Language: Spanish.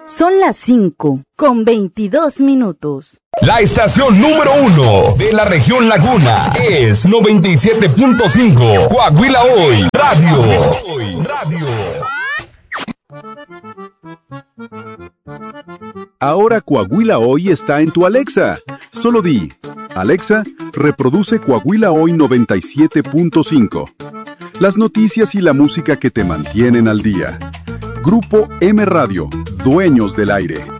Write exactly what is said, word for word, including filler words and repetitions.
Son las cinco con veintidós minutos. La estación número uno de la región Laguna es noventa y siete punto cinco Coahuila Hoy Radio. Radio. Ahora Coahuila Hoy está en tu Alexa. Solo di, Alexa, reproduce Coahuila Hoy noventa y siete punto cinco. Las noticias y la música que te mantienen al día. Grupo M Radio, dueños del aire.